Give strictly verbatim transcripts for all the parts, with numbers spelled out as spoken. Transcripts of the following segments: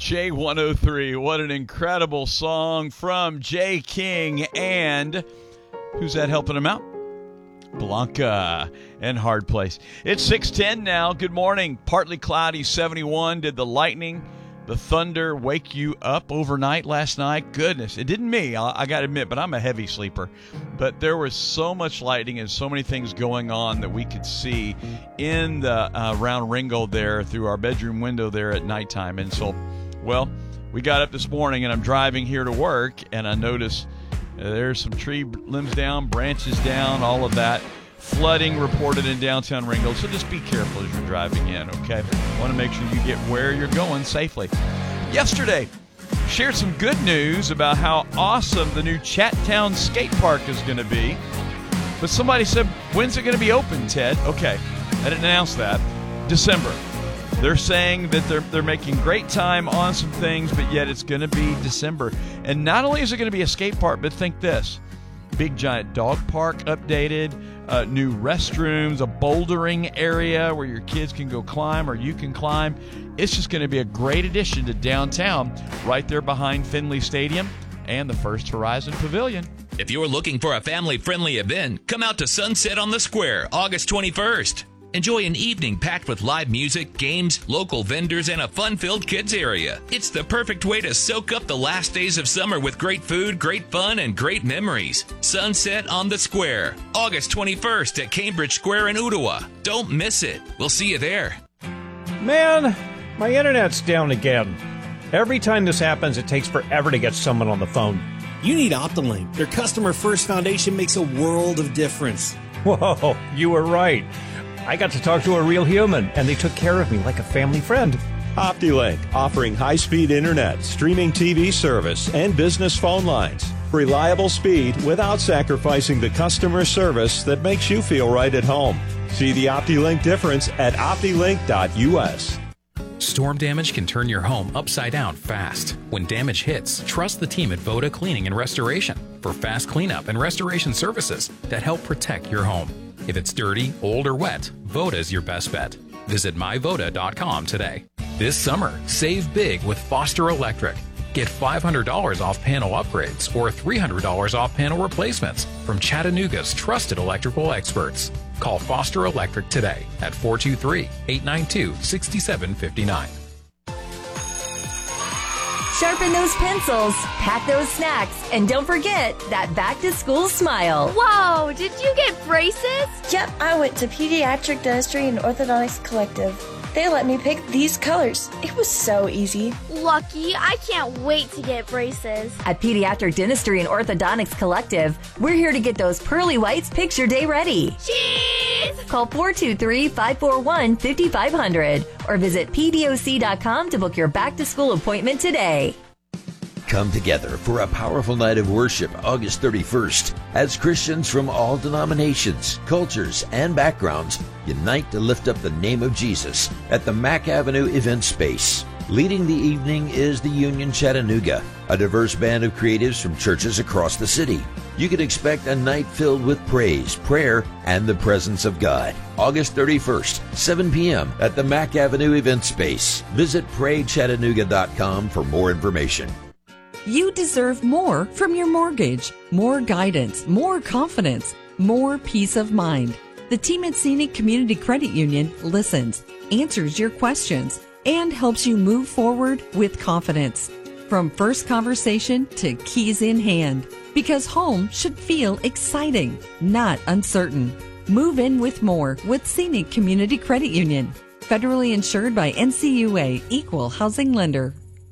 J one oh three, what an incredible song from Jay King. And who's that helping him out? Blanca and Hard Place. It's six ten now. Good morning. Partly cloudy, seventy-one. Did the lightning, the thunder wake you up overnight last night? Goodness, it didn't me, I, I got to admit, but I'm a heavy sleeper. But there was so much lightning and so many things going on that we could see in the uh, around Ringgold there through our bedroom window there at nighttime. And so, well, we got up this morning and I'm driving here to work and I noticed uh, there's some tree limbs down, branches down, all of that. Flooding reported in downtown Ringgold, so just be careful as you're driving in, okay? Want to make sure you get where you're going safely. Yesterday, shared some good news about how awesome the new Chattown Skate Park is going to be. But somebody said, when's it going to be open, Ted? Okay, I didn't announce that. December. They're saying that they're they're making great time on some things, but yet it's going to be December. And not only is it going to be a skate park, but think this. Big giant dog park updated, uh, new restrooms, a bouldering area where your kids can go climb or you can climb. It's just going to be a great addition to downtown right there behind Finley Stadium and the First Horizon Pavilion. If you're looking for a family-friendly event, come out to Sunset on the Square, August twenty-first. Enjoy an evening packed with live music, games, local vendors, and a fun-filled kids area. It's the perfect way to soak up the last days of summer with great food, great fun, and great memories. Sunset on the Square, August twenty-first at Cambridge Square in Ottawa. Don't miss it. We'll see you there. Man, my internet's down again. Every time this happens, it takes forever to get someone on the phone. You need OptiLink. Their customer-first foundation makes a world of difference. Whoa, you were right. I got to talk to a real human, and they took care of me like a family friend. OptiLink, offering high-speed internet, streaming T V service, and business phone lines. Reliable speed without sacrificing the customer service that makes you feel right at home. See the OptiLink difference at optilink dot U S. Storm damage can turn your home upside down fast. When damage hits, trust the team at Voda Cleaning and Restoration for fast cleanup and restoration services that help protect your home. If it's dirty, old, or wet, Voda is your best bet. Visit my voda dot com today. This summer, save big with Foster Electric. Get five hundred dollars off panel upgrades or three hundred dollars off panel replacements from Chattanooga's trusted electrical experts. Call Foster Electric today at four two three, eight nine two, six seven five nine. Sharpen those pencils, pack those snacks, and don't forget that back-to-school smile. Whoa, did you get braces? Yep, I went to Pediatric Dentistry and Orthodontics Collective. They let me pick these colors. It was so easy. Lucky, I can't wait to get braces. At Pediatric Dentistry and Orthodontics Collective, we're here to get those pearly whites picture day ready. Cheese! Call four two three, five four one, five five zero zero or visit P D O C dot com to book your back-to-school appointment today. Come together for a powerful night of worship August thirty-first as Christians from all denominations, cultures, and backgrounds unite to lift up the name of Jesus at the Mack Avenue Event Space. Leading the evening is the Union Chattanooga, a diverse band of creatives from churches across the city. You can expect a night filled with praise, prayer, and the presence of God. August thirty-first, seven p.m. at the Mack Avenue Event Space. Visit pray chattanooga dot com for more information. You deserve more from your mortgage. More guidance, more confidence, more peace of mind. The team at Scenic Community Credit Union listens, answers your questions, and helps you move forward with confidence. From first conversation to keys in hand. Because home should feel exciting, not uncertain. Move in with more with Scenic Community Credit Union. Federally insured by N C U A, Equal Housing Lender.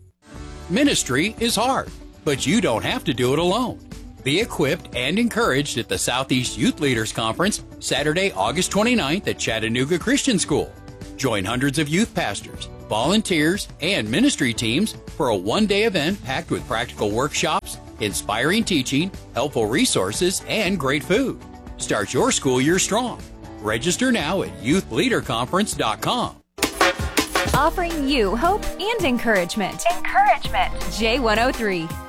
Ministry is hard, but you don't have to do it alone. Be equipped and encouraged at the Southeast Youth Leaders Conference, Saturday, August twenty-ninth at Chattanooga Christian School. Join hundreds of youth pastors, volunteers, and ministry teams for a one-day event packed with practical workshops, inspiring teaching, helpful resources, and great food. Start your school year strong. Register now at youth leader conference dot com. Offering you hope and encouragement. Encouragement. J one oh three.